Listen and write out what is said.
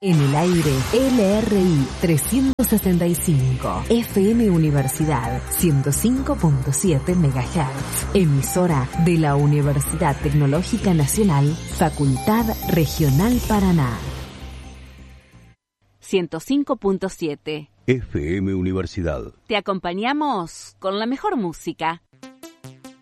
En el aire, LRI 365, FM Universidad 105.7 MHz, emisora de la Universidad Tecnológica Nacional, Facultad Regional Paraná. 105.7 FM Universidad. Te acompañamos con la mejor música.